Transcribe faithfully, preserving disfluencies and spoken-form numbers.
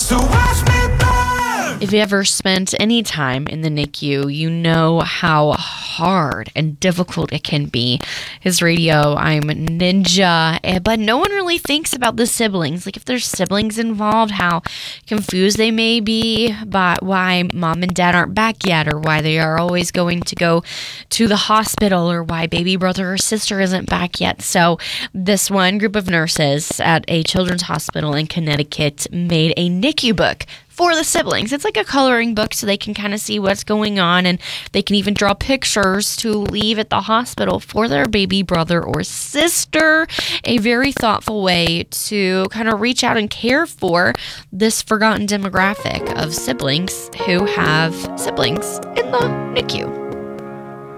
So watch me burn. If you ever spent any time in the N I C U, you know how hard and difficult it can be. His radio, I'm Ninja, eh, but no one really thinks about the siblings. Like if there's siblings involved, how confused they may be by why mom and dad aren't back yet, or why they are always going to go to the hospital, or why baby brother or sister isn't back yet. So this one group of nurses at a children's hospital in Connecticut made a N I C U book for the siblings. It's like a coloring book so they can kind of see what's going on, and they can even draw pictures to leave at the hospital for their baby brother or sister. A very thoughtful way to kind of reach out and care for this forgotten demographic of siblings who have siblings in the N I C U.